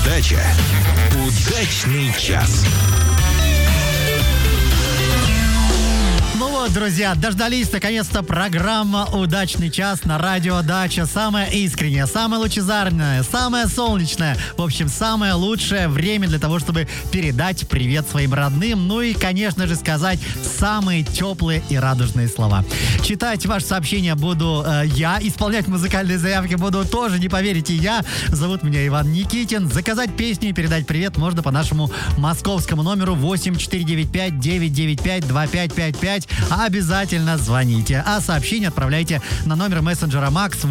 Радиодача. Удачный час. Ну вот, друзья, дождались наконец-то программа «Удачный час» на Радио Дача. Самая искренняя, самая лучезарная, самая солнечная. В общем, самое лучшее время для того, чтобы передать привет своим родным. Ну и, конечно же, сказать самые теплые и радужные слова. Читать ваши сообщения буду я, исполнять музыкальные заявки буду тоже, не поверите, я. Зовут меня Иван Никитин. Заказать песню и передать привет можно по нашему московскому номеру 8495-995-2555. Обязательно звоните. А сообщение отправляйте на номер мессенджера Макс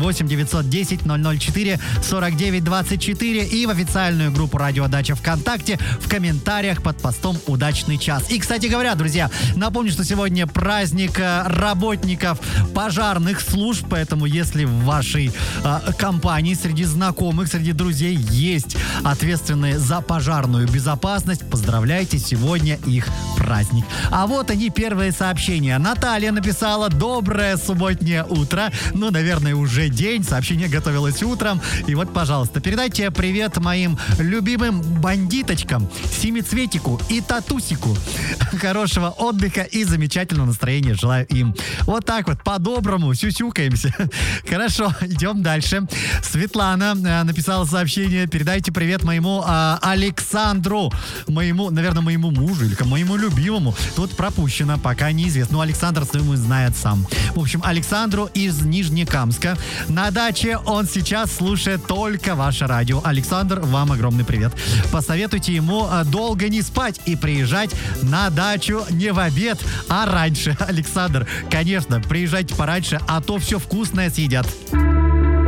8-910-004-49-24 и в официальную группу Радио Дача ВКонтакте в комментариях под постом «Удачный час». И, кстати говоря, друзья, напомню, что сегодня праздник работников пожарных служб, поэтому если в вашей компании, среди знакомых, среди друзей есть ответственные за пожарную безопасность, поздравляйте, сегодня их праздник. А вот они, первые сообщения. Наталья написала: «Доброе субботнее утро». Ну, наверное, уже день. Сообщение готовилось утром. И вот, пожалуйста, передайте привет моим любимым бандиточкам, Семицветику и Татусику. Хорошего отдыха и замечательного настроения желаю им. Вот так вот, по-доброму, сюсюкаемся. Хорошо, идем дальше. Светлана написала сообщение: «Передайте привет моему Александру». Наверное, моему мужу или моему любимому. Тут пропущено, пока неизвестно. Ну, Александр своему знает сам. В общем, Александру из Нижнекамска. На даче он сейчас слушает только ваше радио. Александр, вам огромный привет. Посоветуйте ему долго не спать и приезжать на дачу не в обед, а раньше. Александр, конечно, приезжайте пораньше, а то все вкусное съедят.